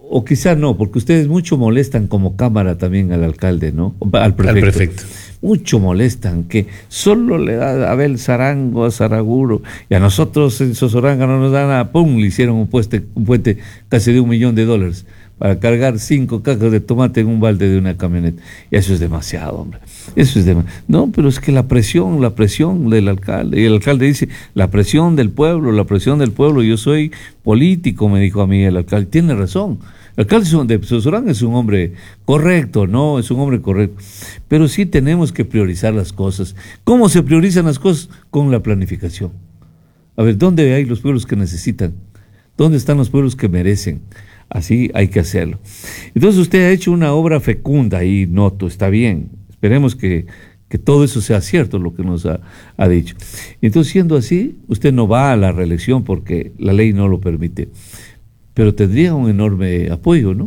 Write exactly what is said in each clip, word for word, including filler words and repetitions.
o quizá no, porque ustedes mucho molestan como Cámara también al alcalde, ¿no? Al prefecto. Al prefecto. Mucho molestan, que solo le da a Abel Zarango, a Saraguro, y a nosotros en Sozoranga no nos dan nada, ¡pum! Le hicieron un puente, un puente casi de un millón de dólares para cargar cinco cajas de tomate en un balde de una camioneta. Y eso es demasiado, hombre. Eso es demasiado. No, pero es que la presión, la presión del alcalde, y el alcalde dice, la presión del pueblo, la presión del pueblo, yo soy político, me dijo a mí el alcalde, tiene razón. El alcalde de Sozoranga es un hombre correcto, ¿no? Es un hombre correcto. Pero sí tenemos que priorizar las cosas. ¿Cómo se priorizan las cosas? Con la planificación. A ver, ¿dónde hay los pueblos que necesitan? ¿Dónde están los pueblos que merecen? Así hay que hacerlo. Entonces usted ha hecho una obra fecunda y noto, está bien. Esperemos que, que todo eso sea cierto, lo que nos ha, ha dicho. Entonces, siendo así, usted no va a la reelección porque la ley no lo permite. Pero tendría un enorme apoyo, ¿no?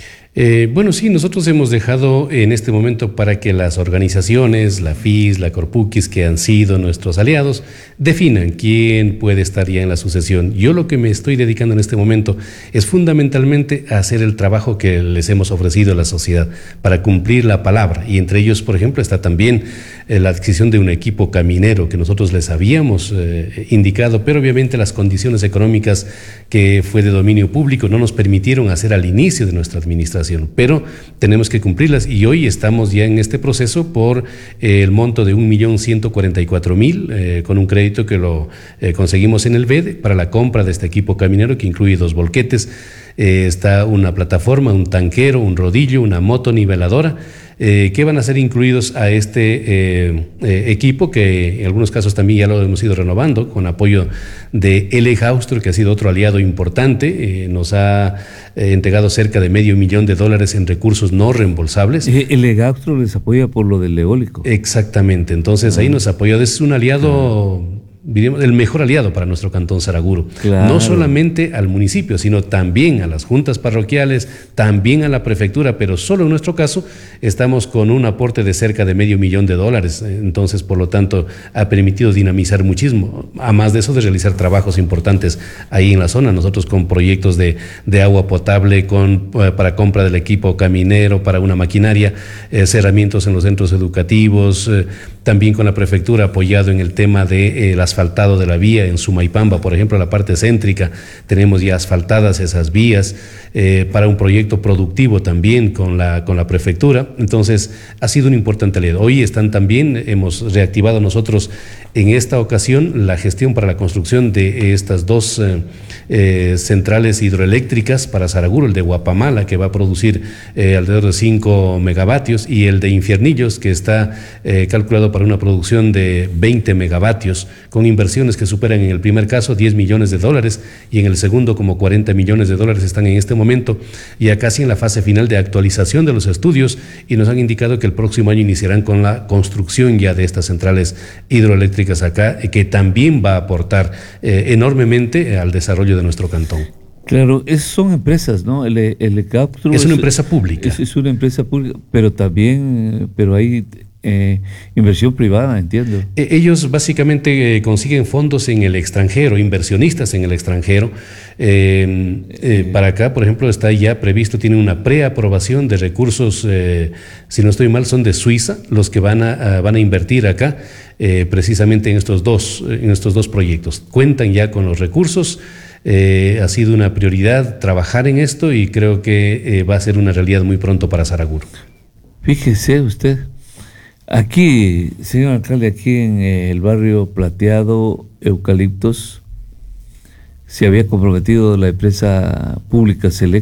Eh, bueno, sí, nosotros hemos dejado en este momento para que las organizaciones, la F I S, la Corpuquis, que han sido nuestros aliados, definan quién puede estar ya en la sucesión. Yo lo que me estoy dedicando en este momento es fundamentalmente a hacer el trabajo que les hemos ofrecido a la sociedad para cumplir la palabra. Y entre ellos, por ejemplo, está también eh, la adquisición de un equipo caminero que nosotros les habíamos eh, indicado, pero obviamente las condiciones económicas que fue de dominio público no nos permitieron hacer al inicio de nuestra administración. Pero tenemos que cumplirlas y hoy estamos ya en este proceso por eh, el monto de un millón ciento cuarenta y cuatro mil eh, con un crédito que lo eh, conseguimos en el B E D para la compra de este equipo caminero que incluye dos volquetes, eh, está una plataforma, un tanquero, un rodillo, una moto niveladora, eh, que van a ser incluidos a este eh, eh, equipo que en algunos casos también ya lo hemos ido renovando con apoyo de L E Austro, que ha sido otro aliado importante, eh, nos ha eh, entregado cerca de medio millón de dólares en recursos no reembolsables. L E Austro les apoya por lo del eólico. Exactamente, entonces ah. ahí nos apoyó, es un aliado... Ah. diríamos, el mejor aliado para nuestro cantón Saraguro, claro. No solamente al municipio, sino también a las juntas parroquiales, también a la prefectura, pero solo en nuestro caso estamos con un aporte de cerca de medio millón de dólares, entonces por lo tanto ha permitido dinamizar muchísimo, además de eso de realizar trabajos importantes ahí en la zona, nosotros con proyectos de, de agua potable, con, eh, para compra del equipo caminero, para una maquinaria, eh, cerramientos en los centros educativos, eh, también con la prefectura apoyado en el tema de eh, las asfaltado de la vía en Sumaipamba, por ejemplo, la parte céntrica, tenemos ya asfaltadas esas vías, eh, para un proyecto productivo también con la, con la prefectura, entonces ha sido un importante aliado. Hoy están también, hemos reactivado nosotros en esta ocasión la gestión para la construcción de estas dos eh, eh, centrales hidroeléctricas para Saraguro, el de Guapamala, que va a producir eh, alrededor de cinco megavatios, y el de Infiernillos, que está eh, calculado para una producción de veinte megavatios, con inversiones que superan en el primer caso diez millones de dólares y en el segundo como cuarenta millones de dólares están en este momento, ya casi en la fase final de actualización de los estudios, y nos han indicado que el próximo año iniciarán con la construcción ya de estas centrales hidroeléctricas acá, que también va a aportar eh, enormemente al desarrollo de nuestro cantón. Claro, es, son empresas, ¿no? El, el Ecaptru es una es, empresa pública. Es, es una empresa pública, pero también, pero hay eh, inversión privada, entiendo. Eh, ellos básicamente eh, consiguen fondos en el extranjero, inversionistas en el extranjero. Eh, eh, para acá, por ejemplo, está ya previsto, tiene una preaprobación de recursos, eh, si no estoy mal, son de Suiza, los que van a, a, van a invertir acá. Eh, precisamente en estos dos, en estos dos proyectos. Cuentan ya con los recursos, eh, ha sido una prioridad trabajar en esto y creo que eh, va a ser una realidad muy pronto para Saraguro. Fíjese usted, aquí, señor alcalde, aquí en el barrio Plateado, Eucaliptos, se había comprometido la empresa pública Selec.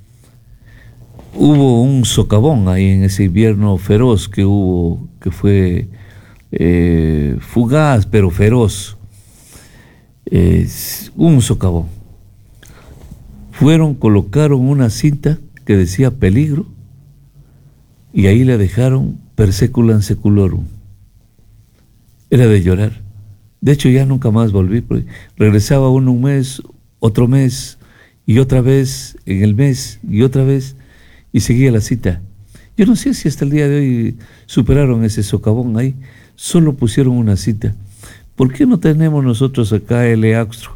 Hubo un socavón ahí en ese invierno feroz que hubo, que fue... Eh, fugaz pero feroz, eh, un socavón. Fueron, colocaron una cinta que decía peligro y ahí la dejaron per seculam seculorum. Era de llorar. De hecho ya nunca más volví, porque regresaba uno un mes, otro mes y otra vez en el mes y otra vez y seguía la cita. Yo no sé si hasta el día de hoy superaron ese socavón ahí. Solo pusieron una cita. ¿Por qué no tenemos nosotros acá el Eaxtro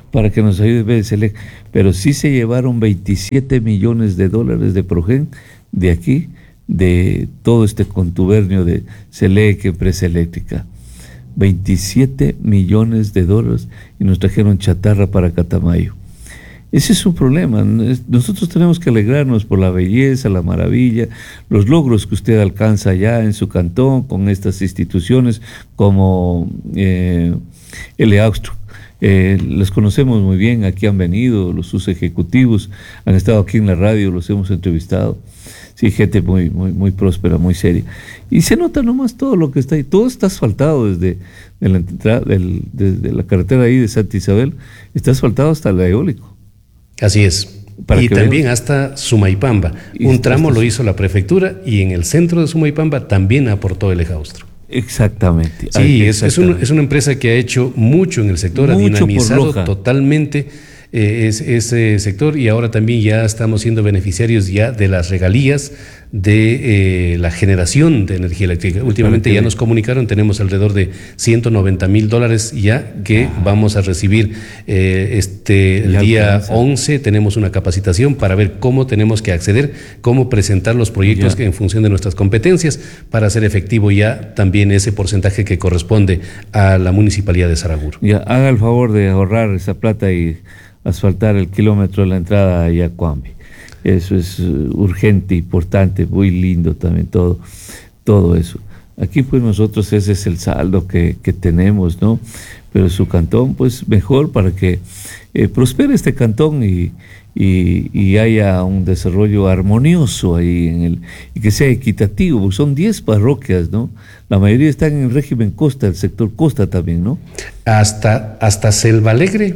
para que nos ayude B D Select, pero sí se llevaron veintisiete millones de dólares de Progen de aquí, de todo este contubernio de Selec, empresa eléctrica. veintisiete millones de dólares y nos trajeron chatarra para Catamayo. Ese es un problema. Nosotros tenemos que alegrarnos por la belleza, la maravilla, los logros que usted alcanza allá en su cantón con estas instituciones como eh, L. Austro. Eh, los conocemos muy bien, aquí han venido los sus ejecutivos, han estado aquí en la radio, los hemos entrevistado. Sí, gente muy, muy, muy próspera, muy seria. Y se nota nomás todo lo que está ahí. Todo está asfaltado desde de la, entrada, del, desde la carretera ahí de Santa Isabel, está asfaltado hasta el eólico. Así es. Para y también vean. Hasta Sumaipamba. Y un tramo lo hizo la prefectura y en el centro de Sumaipamba también aportó el Ejaustro. Exactamente. Sí, es, es, un, es una empresa que ha hecho mucho en el sector, mucho, ha dinamizado totalmente eh, es, ese sector y ahora también ya estamos siendo beneficiarios ya de las regalías de eh, la generación de energía eléctrica. Últimamente ya nos comunicaron, tenemos alrededor de ciento noventa mil dólares ya que ah. vamos a recibir eh, este el día alcanza. once, tenemos una capacitación para ver cómo tenemos que acceder, cómo presentar los proyectos que en función de nuestras competencias para hacer efectivo ya también ese porcentaje que corresponde a la Municipalidad de Saraguro. Ya, haga el favor de ahorrar esa plata y asfaltar el kilómetro de la entrada a Yacuambi. Eso es uh, urgente, importante, muy lindo también todo, todo eso. Aquí pues nosotros ese es el saldo que, que tenemos, ¿no? Pero su cantón pues mejor para que eh, prospere este cantón y, y, y haya un desarrollo armonioso ahí en el, y que sea equitativo, porque son diez parroquias, ¿no? La mayoría están en el régimen costa, el sector costa también, ¿no? Hasta, hasta Selva Alegre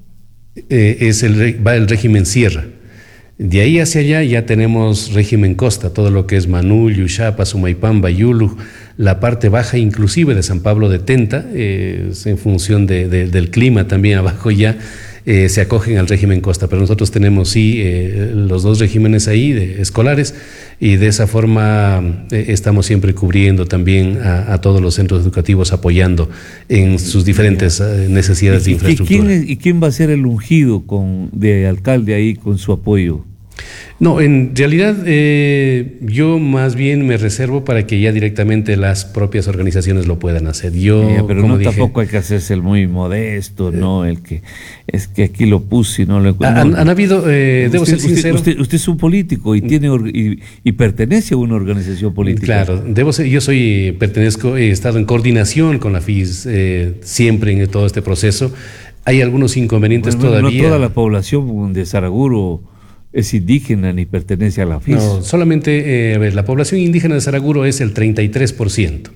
eh, es el, va el régimen sierra. De ahí hacia allá ya tenemos régimen costa, todo lo que es Manul, Yuxapa, Sumaipamba, Yulu, la parte baja inclusive de San Pablo de Tenta, eh, es en función de, de, del clima también abajo ya eh, se acogen al régimen costa, pero nosotros tenemos sí eh, los dos regímenes ahí de, escolares y de esa forma eh, estamos siempre cubriendo también a, a todos los centros educativos, apoyando en sus diferentes eh, necesidades de infraestructura. ¿Quién, ¿Y quién va a ser el ungido con, de alcalde ahí con su apoyo? No, en realidad eh, yo más bien me reservo para que ya directamente las propias organizaciones lo puedan hacer. Yo, yeah, pero como no dije, tampoco hay que hacerse el muy modesto, eh, no, el que es que aquí lo puse y no lo. Han, no, han habido, eh, usted, debo ser sincero. Usted, usted, usted es un político y tiene y, y pertenece a una organización política. Claro, debo ser, yo soy pertenezco, he estado en coordinación con la F I S eh, siempre en todo este proceso. Hay algunos inconvenientes bueno, todavía. No toda la población de Saraguro es indígena ni pertenece a la F I S. No, solamente, eh, a ver, la población indígena de Saraguro es el treinta y tres por ciento.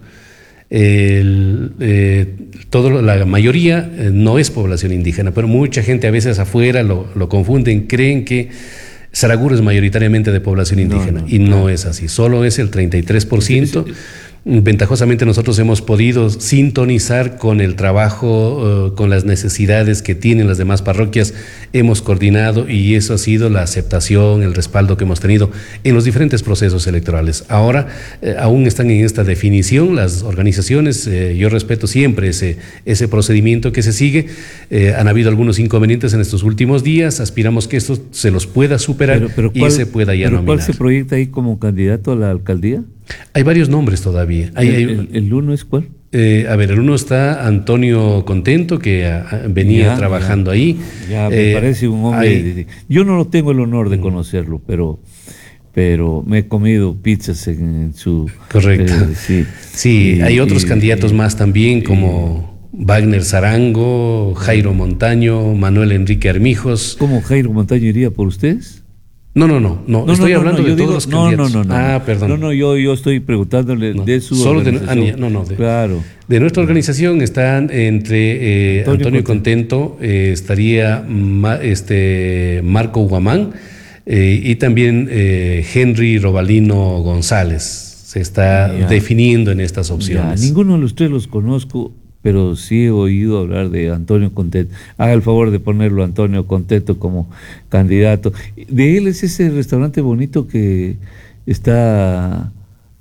El, eh, todo, la mayoría eh, no es población indígena, pero mucha gente a veces afuera lo, lo confunden, creen que Saraguro es mayoritariamente de población indígena, no, no, y no claro. es así, solo es el treinta y tres por ciento. Sí, sí, sí. Ventajosamente nosotros hemos podido sintonizar con el trabajo, uh, con las necesidades que tienen las demás parroquias, hemos coordinado y eso ha sido la aceptación, el respaldo que hemos tenido en los diferentes procesos electorales. Ahora eh, aún están en esta definición las organizaciones, eh, yo respeto siempre ese, ese procedimiento que se sigue, eh, han habido algunos inconvenientes en estos últimos días, aspiramos que esto se los pueda superar pero, pero cuál, y se pueda ya pero nominar. ¿Cuál se proyecta ahí como candidato a la alcaldía? Hay varios nombres todavía. Hay, ¿El, hay, el, el uno es cuál? Eh, a ver, el uno está Antonio Contento, que a, venía ya, trabajando ya, ahí. Ya, me eh, parece un hombre... Hay, de, yo no lo tengo el honor de conocerlo, pero, pero me he comido pizzas en, en su... Correcto. Eh, sí, sí y, hay otros y, candidatos y, más también, como y, Wagner Zarango, Jairo Montaño, Manuel Enrique Armijos. ¿Cómo Jairo Montaño iría por ustedes? No, no, no, no, no estoy no, hablando no, de todos digo, los candidatos. No, no, no, ah, perdón. No, no, yo, yo estoy preguntándole no, de su solo organización. De, ah, no, no, de, claro. De nuestra organización están entre eh, Antonio, Antonio Contento, eh, estaría ma, este Marco Guamán eh, y también eh, Henry Robalino González. Se está ya. definiendo en estas opciones. Ya, ninguno de los tres los conozco, pero sí he oído hablar de Antonio Contento. Haga el favor de ponerlo Antonio Contento como candidato. De él es ese restaurante bonito que está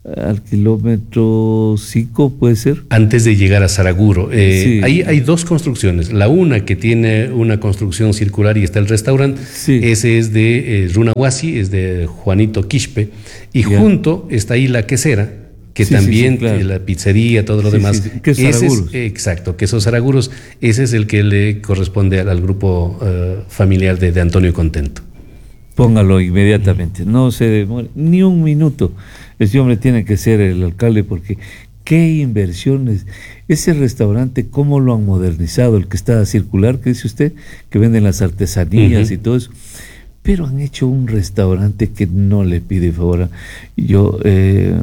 al kilómetro cinco, ¿puede ser? Antes de llegar a Saraguro. Eh, Sí. Ahí hay dos construcciones. La una que tiene una construcción circular y está el restaurante. Sí. Ese es de eh, Runahuasi, es de Juanito Quispe. Y Ya. junto está ahí la quesera, que Sí, sí, también sí, claro. eh, la pizzería, todo lo Sí, demás. sí, sí. Quesos Ese es, Araguros. eh, exacto, quesos Araguros. Ese es el que le corresponde al, al grupo eh, familiar de, de Antonio Contento. Póngalo inmediatamente, no se demore ni un minuto. Ese hombre tiene que ser el alcalde porque qué inversiones. Ese restaurante, cómo lo han modernizado, el que está circular, que dice usted, que venden las artesanías Uh-huh. y todo eso. Pero han hecho un restaurante que no le pide favor. Yo, eh,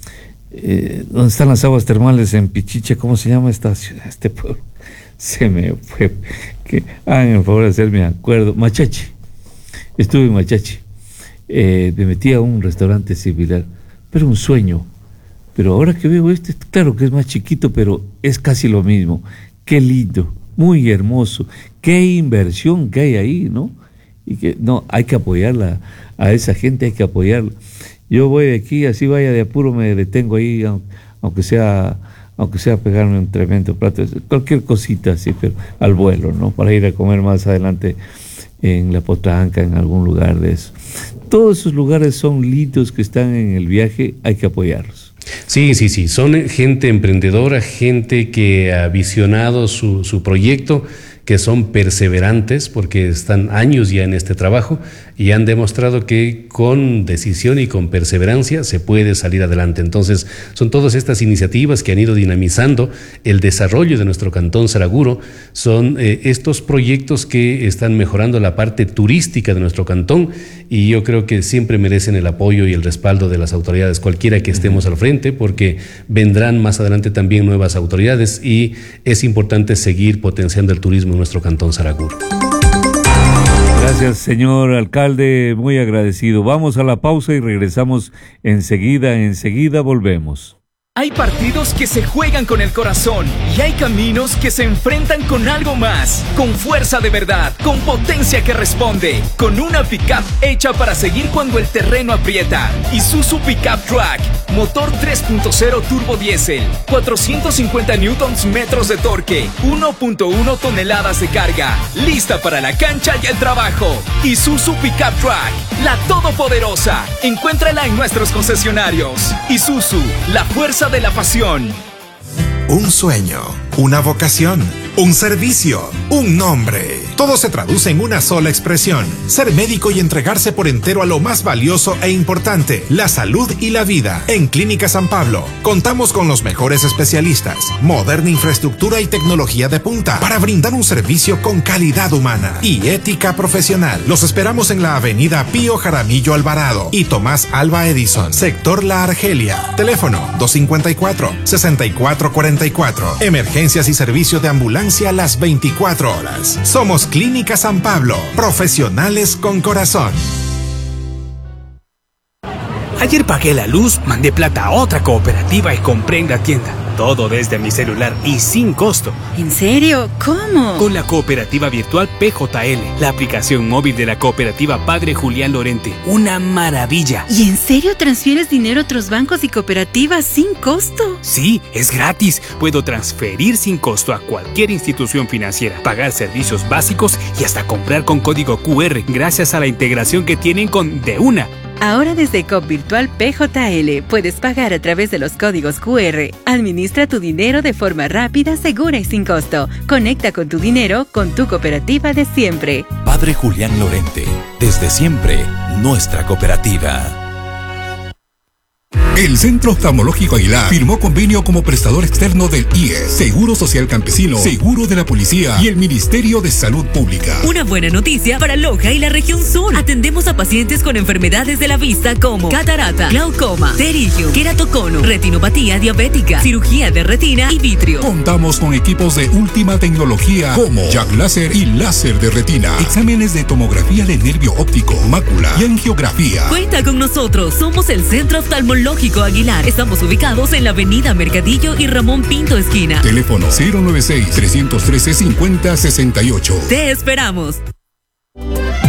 eh, ¿dónde están las aguas termales en Pichicha? ¿Cómo se llama esta ciudad, este pueblo? Se me fue. Que hagan el favor de hacerme acuerdo. Machachi. Estuve en Machachi. Eh, me metí a un restaurante similar, pero un sueño. Pero ahora que veo este, claro que es más chiquito, pero es casi lo mismo. Qué lindo, muy hermoso. Qué inversión que hay ahí, ¿no? Y que no, hay que apoyarla a esa gente, hay que apoyarla. Yo voy de aquí, así vaya de apuro, me detengo ahí, aunque sea, aunque sea pegarme un tremendo plato, cualquier cosita así, pero al vuelo, ¿no? Para ir a comer más adelante en La Potranca, en algún lugar de eso. Todos esos lugares son lindos que están en el viaje, hay que apoyarlos. Sí, sí, sí, son gente emprendedora, gente que ha visionado su, su proyecto, que son perseverantes porque están años ya en este trabajo y han demostrado que con decisión y con perseverancia se puede salir adelante. Entonces, son todas estas iniciativas que han ido dinamizando el desarrollo de nuestro cantón Saraguro, son eh, estos proyectos que están mejorando la parte turística de nuestro cantón y yo creo que siempre merecen el apoyo y el respaldo de las autoridades, cualquiera que estemos al frente, porque vendrán más adelante también nuevas autoridades y es importante seguir potenciando el turismo en nuestro cantón Saraguro. Gracias, señor alcalde, muy agradecido. Vamos a la pausa y regresamos enseguida, enseguida volvemos. Hay partidos que se juegan con el corazón y hay caminos que se enfrentan con algo más, con fuerza de verdad, con potencia que responde, con una pickup hecha para seguir cuando el terreno aprieta. Isuzu Pickup Track, motor tres punto cero turbo diésel, cuatrocientos cincuenta newtons metros de torque, uno punto uno toneladas de carga, lista para la cancha y el trabajo. Isuzu Pickup Track, la todopoderosa. Encuéntrala en nuestros concesionarios. Isuzu, la fuerza de la pasión. Un sueño, una vocación, un servicio, un nombre. Todo se traduce en una sola expresión: ser médico y entregarse por entero a lo más valioso e importante, la salud y la vida. En Clínica San Pablo contamos con los mejores especialistas, moderna infraestructura y tecnología de punta para brindar un servicio con calidad humana y ética profesional. Los esperamos en la avenida Pío Jaramillo Alvarado y Tomás Alba Edison, sector La Argelia. Teléfono dos cinco cuatro, seis cuatro cuatro cuatro. Emergencias y servicio de ambulancia las veinticuatro horas. Somos Clínica San Pablo, profesionales con corazón. Ayer pagué la luz, mandé plata a otra cooperativa y compré en la tienda. Todo desde mi celular y sin costo. ¿En serio? ¿Cómo? Con la cooperativa virtual P J L, la aplicación móvil de la cooperativa Padre Julián Lorente. Una maravilla. ¿Y en serio transfieres dinero a otros bancos y cooperativas sin costo? Sí, es gratis. Puedo transferir sin costo a cualquier institución financiera, pagar servicios básicos y hasta comprar con código Q R gracias a la integración que tienen con De Una. Ahora desde C O P Virtual P J L puedes pagar a través de los códigos Q R. Administra tu dinero de forma rápida, segura y sin costo. Conecta con tu dinero con tu cooperativa de siempre. Padre Julián Lorente, desde siempre, nuestra cooperativa. El Centro Oftalmológico Aguilar firmó convenio como prestador externo del I E S, Seguro Social Campesino, Seguro de la Policía y el Ministerio de Salud Pública. Una buena noticia para Loja y la región sur. Atendemos a pacientes con enfermedades de la vista como catarata, glaucoma, pterigio, queratocono, retinopatía diabética, cirugía de retina y vitrio. Contamos con equipos de última tecnología como Jack Láser y láser de retina, exámenes de tomografía de nervio óptico, mácula y angiografía. Cuenta con nosotros, somos el Centro Oftalmológico Aguilar. Estamos ubicados en la avenida Mercadillo y Ramón Pinto esquina. Teléfono cero nueve seis, tres uno tres, cinco cero seis ocho. Te esperamos.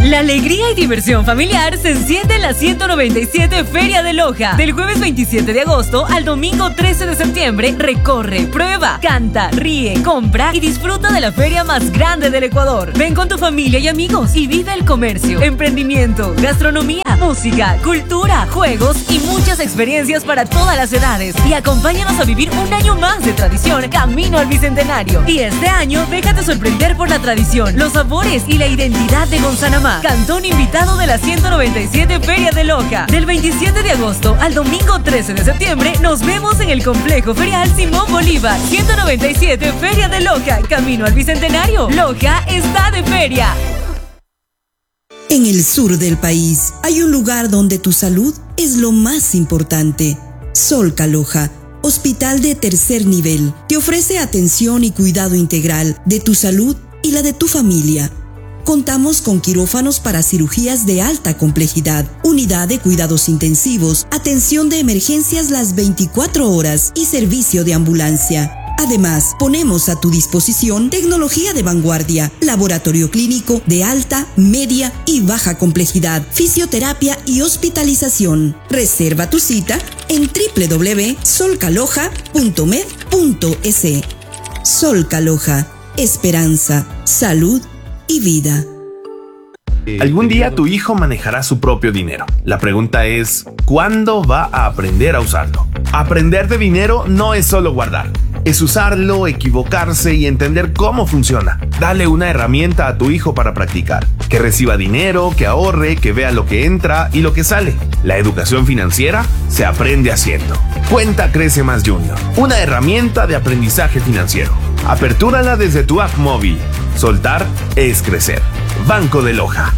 La alegría y diversión familiar se enciende en la ciento noventa y siete Feria de Loja. Del jueves veintisiete de agosto al domingo trece de septiembre, recorre, prueba, canta, ríe, compra y disfruta de la feria más grande del Ecuador. Ven con tu familia y amigos y vive el comercio, emprendimiento, gastronomía, música, cultura, juegos y muchas experiencias para todas las edades. Y acompáñanos a vivir un año más de tradición camino al Bicentenario. Y este año, déjate sorprender por la tradición, los sabores y la identidad de Gonzanamá. Cantón invitado de la ciento noventa y siete Feria de Loja. Del veintisiete de agosto al domingo trece de septiembre, nos vemos en el Complejo Ferial Simón Bolívar. ciento noventa y siete Feria de Loja, camino al Bicentenario. Loja está de feria. En el sur del país hay un lugar donde tu salud es lo más importante. Solca Loja, hospital de tercer nivel, te ofrece atención y cuidado integral de tu salud y la de tu familia. Contamos con quirófanos para cirugías de alta complejidad, unidad de cuidados intensivos, atención de emergencias las veinticuatro horas y servicio de ambulancia. Además, ponemos a tu disposición tecnología de vanguardia, laboratorio clínico de alta, media y baja complejidad, fisioterapia y hospitalización. Reserva tu cita en doble u doble u doble u punto solcaloja punto med punto es. Solcaloja, esperanza, salud y vida. Algún día tu hijo manejará su propio dinero. La pregunta es, ¿cuándo va a aprender a usarlo? Aprender de dinero no es solo guardar. Es usarlo, equivocarse y entender cómo funciona. Dale una herramienta a tu hijo para practicar. Que reciba dinero, que ahorre, que vea lo que entra y lo que sale. La educación financiera se aprende haciendo. Cuenta Crece Más Junior, una herramienta de aprendizaje financiero. Apertúrala desde tu app móvil. Soltar es crecer. Banco de Loja.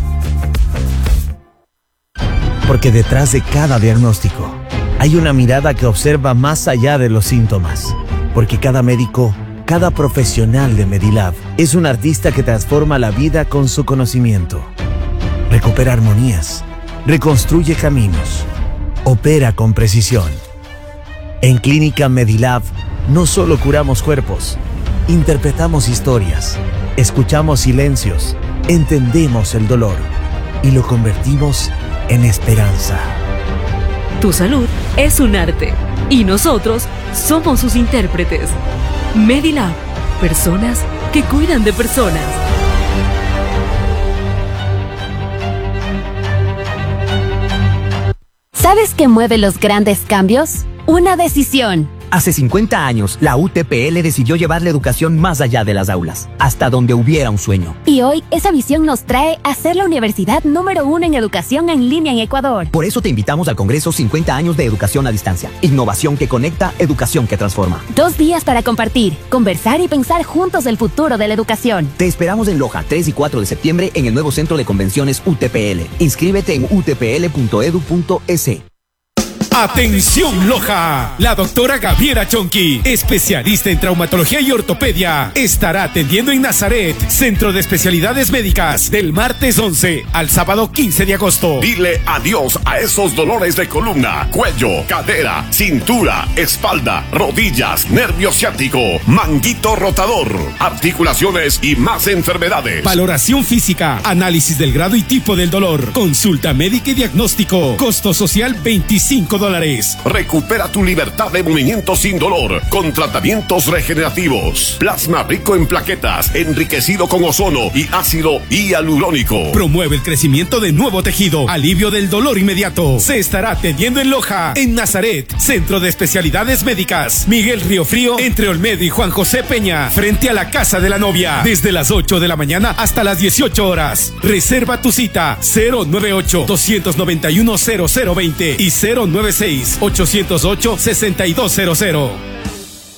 Porque detrás de cada diagnóstico hay una mirada que observa más allá de los síntomas. Porque cada médico, cada profesional de Medilab es un artista que transforma la vida con su conocimiento. Recupera armonías, reconstruye caminos, opera con precisión. En Clínica Medilab no solo curamos cuerpos, interpretamos historias, escuchamos silencios, entendemos el dolor y lo convertimos en esperanza. Tu salud es un arte y nosotros somos sus intérpretes. Medilab, personas que cuidan de personas. ¿Sabes qué mueve los grandes cambios? Una decisión. Hace cincuenta años, la U T P L decidió llevar la educación más allá de las aulas, hasta donde hubiera un sueño. Y hoy, esa visión nos trae a ser la universidad número uno en educación en línea en Ecuador. Por eso te invitamos al Congreso cincuenta años de Educación a Distancia. Innovación que conecta, educación que transforma. Dos días para compartir, conversar y pensar juntos el futuro de la educación. Te esperamos en Loja, tres y cuatro de septiembre, en el nuevo Centro de Convenciones U T P L. Inscríbete en u t p l punto edu punto es. Atención Loja, la doctora Gabriela Chonqui, especialista en traumatología y ortopedia, estará atendiendo en Nazaret, Centro de Especialidades Médicas, del martes once al sábado quince de agosto. Dile adiós a esos dolores de columna, cuello, cadera, cintura, espalda, rodillas, nervio ciático, manguito rotador, articulaciones y más enfermedades. Valoración física, análisis del grado y tipo del dolor, consulta médica y diagnóstico, costo social veinticinco dólares. Recupera tu libertad de movimiento sin dolor con tratamientos regenerativos. Plasma rico en plaquetas, enriquecido con ozono y ácido hialurónico. Promueve el crecimiento de nuevo tejido, alivio del dolor inmediato. Se estará atendiendo en Loja, en Nazaret, Centro de Especialidades Médicas, Miguel Riofrío, entre Olmedo y Juan José Peña, frente a la Casa de la Novia, desde las ocho de la mañana hasta las dieciocho horas. Reserva tu cita cero nueve ocho, dos nueve uno, cero cero dos cero y cero nueve seis, ocho cero ocho, seis dos cero cero.